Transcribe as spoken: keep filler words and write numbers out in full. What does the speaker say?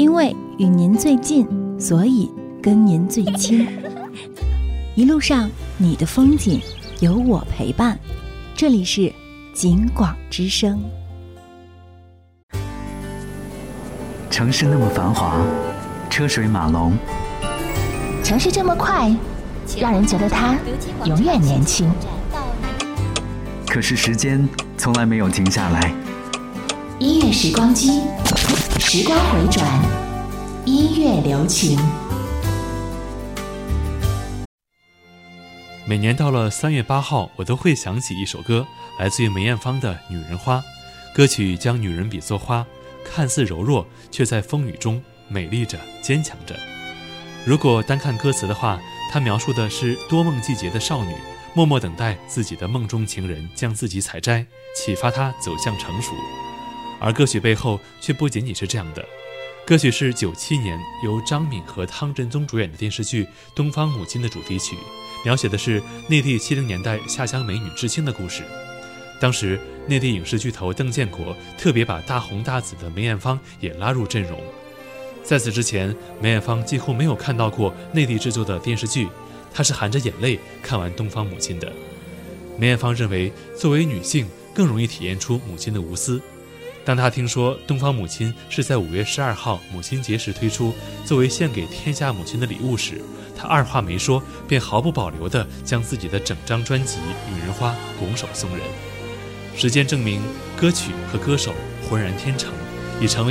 因为与您最近，所以跟您最亲。一路上你的风景有我陪伴，这里是景广之声。 城市那么繁华，车水马龙， 城市这么快，让人觉得它永远年轻。 可是时间从来没有停下来。 音乐时光机，时光回转，音乐留情。 每年到了三月八号，我都会想起一首歌，来自于梅艳芳的《女人花》。歌曲将女人比作花，看似柔弱，却在风雨中美丽着，坚强着。如果单看歌词的话，它描述的是多梦季节的少女，默默等待自己的梦中情人将自己采摘，启发她走向成熟。而歌曲背后却不仅仅是这样的。歌曲是九七年由张敏和汤镇宗主演的电视剧《东方母亲》的主题曲，描写的是内地七零年代下乡美女知青的故事。当时内地影视巨头邓建国特别把大红大紫的梅艳芳也拉入阵容。在此之前，梅艳芳几乎没有看到过内地制作的电视剧，她是含着眼泪看完《东方母亲》的。梅艳芳认为，作为女性更容易体验出母亲的无私。当她听说《东方母亲》是在五月十二号母亲节时推出，作为献给天下母亲的礼物时，她二话没说，便毫不保留地将自己的整张专辑《女人花》拱手送人。时间证明，歌曲和歌手浑然天成，已成为